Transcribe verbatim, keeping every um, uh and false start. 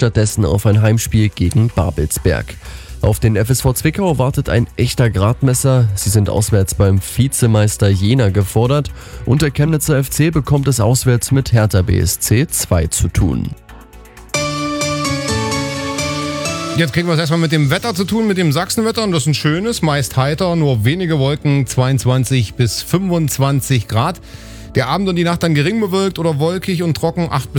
stattdessen auf ein Heimspiel gegen Babelsberg. Auf den F S V Zwickau wartet ein echter Gradmesser. Sie sind auswärts beim Vizemeister Jena gefordert und der Chemnitzer F C bekommt es auswärts mit Hertha B S C zwei zu tun. Jetzt kriegen wir es erstmal mit dem Wetter zu tun, mit dem Sachsenwetter. Und das ist ein schönes, meist heiter, nur wenige Wolken, zweiundzwanzig bis fünfundzwanzig Grad. Der Abend und die Nacht dann gering bewölkt oder wolkig und trocken, acht bis